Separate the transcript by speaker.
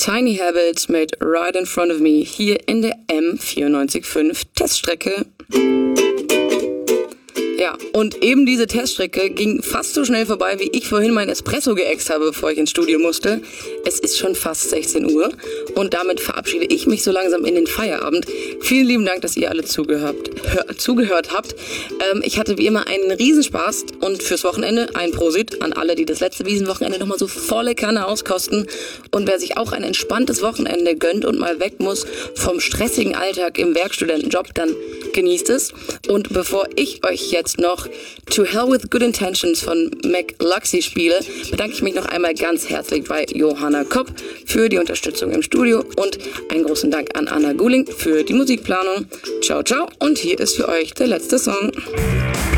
Speaker 1: Tiny Habits mit Right in Front of Me hier in der M94.5 Teststrecke. Ja, und eben diese Teststrecke ging fast so schnell vorbei, wie ich vorhin mein Espresso geäxt habe, bevor ich ins Studio musste. Es ist schon fast 16 Uhr und damit verabschiede ich mich so langsam in den Feierabend. Vielen lieben Dank, dass ihr alle zugehört habt. Ich hatte wie immer einen Riesenspaß und fürs Wochenende ein Prosit an alle, die das letzte Wiesenwochenende nochmal so volle Kanne auskosten. Und wer sich auch ein entspanntes Wochenende gönnt und mal weg muss vom stressigen Alltag im Werkstudentenjob, dann genießt es. Und bevor ich euch jetzt noch To Hell with Good Intentions von McLuxy spiele, bedanke ich mich noch einmal ganz herzlich bei Johanna Kopp für die Unterstützung im Studio und einen großen Dank an Anna Guling für die Musikplanung. Ciao, ciao und hier ist für euch der letzte Song.